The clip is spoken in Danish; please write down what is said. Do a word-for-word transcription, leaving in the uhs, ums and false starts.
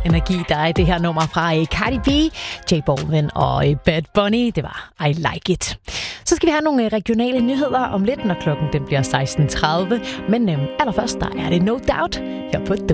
energi, der er i det her nummer fra Cardi B, J Balvin og Bad Bunny. Det var I Like It. Så skal vi have nogle regionale nyheder om lidt, når klokken den bliver seksten tredive. Men øhm, allerførst, der er det No Doubt her på The